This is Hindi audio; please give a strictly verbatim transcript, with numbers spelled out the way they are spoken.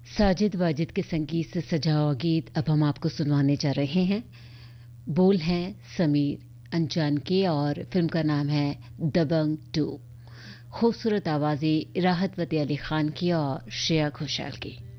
साजिद वाजिद के संगीत से सजा हुआ गीत अब हम आपको सुनवाने जा रहे हैं। बोल हैं समीर अनजान के और फिल्म का नाम है दबंग टू। खूबसूरत आवाज़ें राहत फ़तेह अली खान की और श्रेया घोषाल की।